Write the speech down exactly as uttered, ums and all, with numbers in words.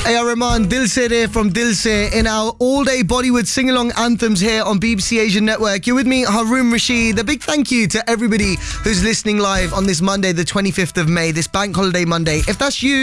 A R Rahman, Dil Se Re from Dil Se in our all-day Bollywood sing-along anthems here on B B C Asian Network. You're with me, Haroon Rashid. A big thank you to everybody who's listening live on this Monday, the twenty-fifth of May, this bank holiday Monday. If that's you,